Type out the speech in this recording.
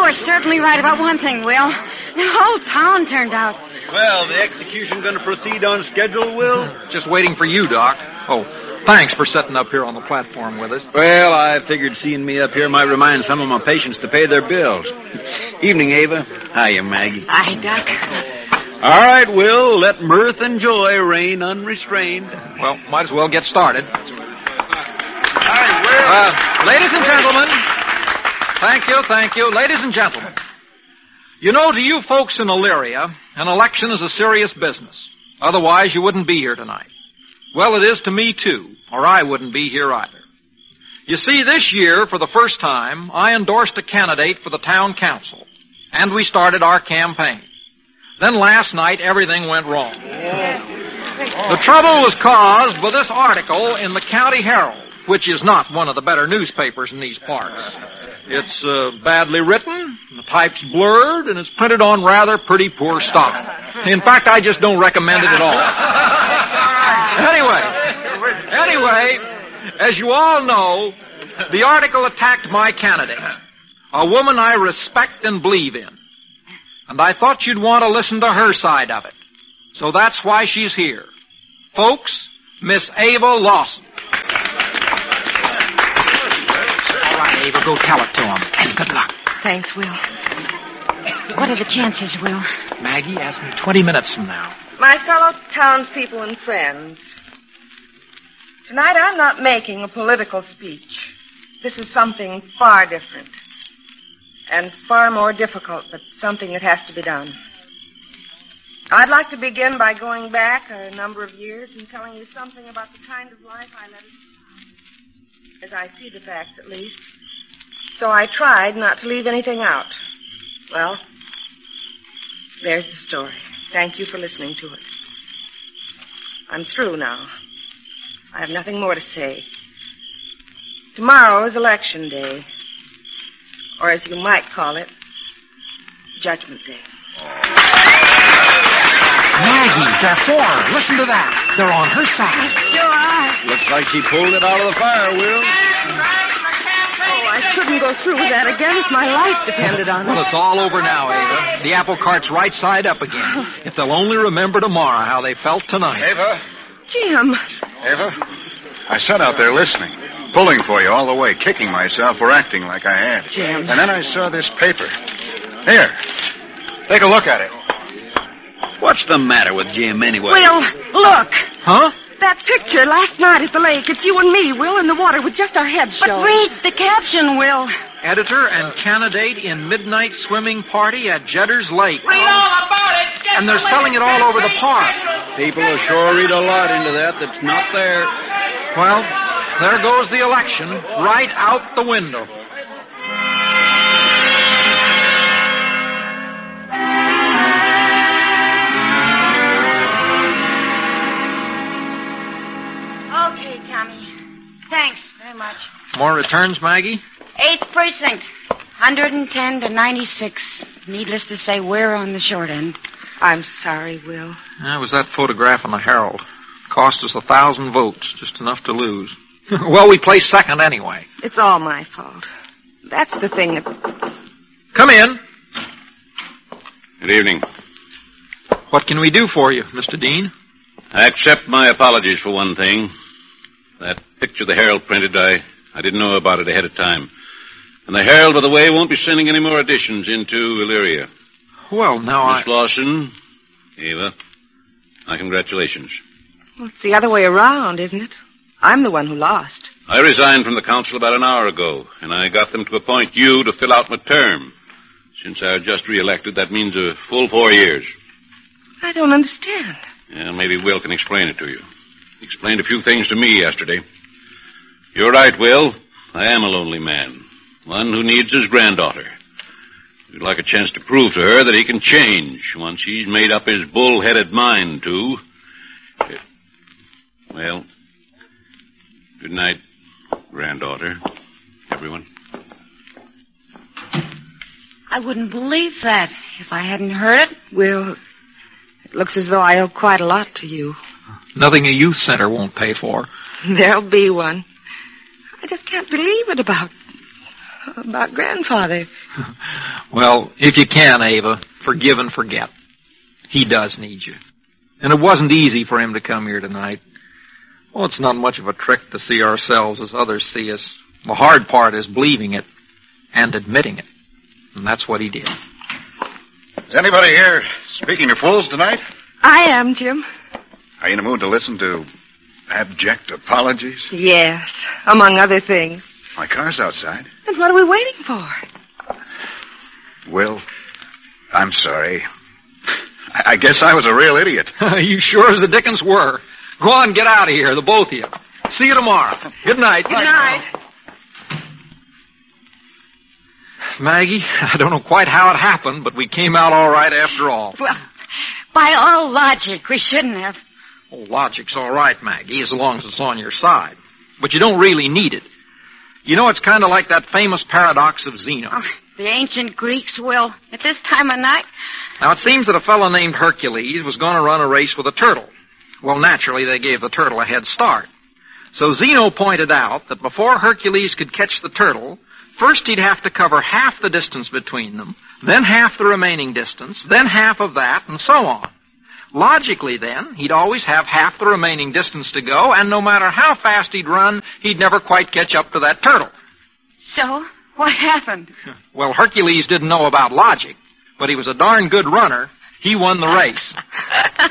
were certainly right about one thing, Will. The whole town turned out. Well, the execution going to proceed on schedule, Will? Just waiting for you, Doc. Oh, thanks for sitting up here on the platform with us. Well, I figured seeing me up here might remind some of my patients to pay their bills. Evening, Ava. Hiya, Maggie. Hi, Doc. All right, Will, let mirth and joy reign unrestrained. Well, might as well get started. Hi, Will. Ladies and gentlemen. Thank you. Ladies and gentlemen. You know, to you folks in Elyria, an election is a serious business. Otherwise, you wouldn't be here tonight. Well, it is to me, too, or I wouldn't be here either. You see, this year, for the first time, I endorsed a candidate for the town council, and we started our campaign. Then last night, everything went wrong. The trouble was caused by this article in the County Herald, which is not one of the better newspapers in these parts. It's badly written, the type's blurred, and it's printed on rather pretty poor stock. In fact, I just don't recommend it at all. Anyway, as you all know, the article attacked my candidate, a woman I respect and believe in. And I thought you'd want to listen to her side of it. So that's why she's here. Folks, Miss Ava Lawson. Ava, go tell it to him. And good luck. Thanks, Will. What are the chances, Will? Maggie, ask me 20 minutes from now. My fellow townspeople and friends, tonight I'm not making a political speech. This is something far different and far more difficult, but something that has to be done. I'd like to begin by going back a number of years and telling you something about the kind of life I led as I see the facts, at least. So I tried not to leave anything out. Well, there's the story. Thank you for listening to it. I'm through now. I have nothing more to say. Tomorrow is Election Day, or as you might call it, Judgment Day. Maggie, they're for her. Listen to that. They're on her side. Sure are. Looks like she pulled it out of the fire, Will. I couldn't go through with that again if my life depended on it. Well, it's all over now, Ava. The apple cart's right side up again. If they'll only remember tomorrow how they felt tonight. Ava? Jim. Ava? I sat out there listening, pulling for you all the way, kicking myself for acting like I had. Jim. And then I saw this paper. Here. Take a look at it. What's the matter with Jim, anyway? Will, look. Huh? That picture last night at the lake. It's you and me, Will, in the water with just our heads showing. But read the caption, Will. Editor and candidate in midnight swimming party at Jedder's Lake. Read all about it. And they're selling it all over the park. People will sure read a lot into that's not there. Well, there goes the election, right out the window. Okay, Tommy. Thanks very much. More returns, Maggie? 8th precinct. 110 to 96. Needless to say, we're on the short end. I'm sorry, Will. That was that photograph in the Herald. Cost us 1,000 votes, just enough to lose. Well, we placed second anyway. It's all my fault. That's the thing that... Come in. Good evening. What can we do for you, Mr. Dean? I accept my apologies for one thing. That picture the Herald printed, I didn't know about it ahead of time. And the Herald, by the way, won't be sending any more editions into Elyria. Well, now Miss Lawson, Ava, my congratulations. Well, it's the other way around, isn't it? I'm the one who lost. I resigned from the council about an hour ago, and I got them to appoint you to fill out my term. Since I was just re-elected, that means a full 4 years. I don't understand. Yeah, maybe Will can explain it to you. He explained a few things to me yesterday. You're right, Will. I am a lonely man. One who needs his granddaughter. We'd like a chance to prove to her that he can change once he's made up his bull-headed mind to. Well, good night, granddaughter, everyone. I wouldn't believe that if I hadn't heard it. Will, it looks as though I owe quite a lot to you. Nothing a youth center won't pay for. There'll be one. I just can't believe it about Grandfather. Well, if you can, Ava, forgive and forget. He does need you. And it wasn't easy for him to come here tonight. Well, it's not much of a trick to see ourselves as others see us. The hard part is believing it and admitting it. And that's what he did. Is anybody here speaking to fools tonight? I am, Jim. Are you in the mood to listen to abject apologies? Yes, among other things. My car's outside. And what are we waiting for? Will, I'm sorry. I guess I was a real idiot. You sure as the dickens were. Go on, get out of here, the both of you. See you tomorrow. Good night. Good night. Maggie, I don't know quite how it happened, but we came out all right after all. Well, by all logic, we shouldn't have. Oh, logic's all right, Maggie, as long as it's on your side. But you don't really need it. You know, it's kind of like that famous paradox of Zeno. Oh, the ancient Greeks, Will, at this time of night. Now, it seems that a fellow named Hercules was going to run a race with a turtle. Well, naturally, they gave the turtle a head start. So Zeno pointed out that before Hercules could catch the turtle, first he'd have to cover half the distance between them, then half the remaining distance, then half of that, and so on. Logically, then, he'd always have half the remaining distance to go, and no matter how fast he'd run, he'd never quite catch up to that turtle. So, what happened? Well, Hercules didn't know about logic, but he was a darn good runner. He won the race.